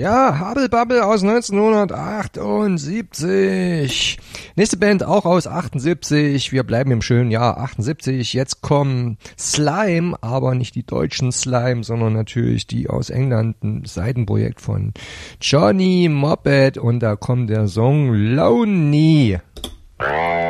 Ja, Hubble Bubble aus 1978. Nächste Band auch aus 78. Wir bleiben im schönen Jahr 78. Jetzt kommen Slime, aber nicht die deutschen Slime, sondern natürlich die aus England, ein Seitenprojekt von Johnny Moped. Und da kommt der Song Lonely.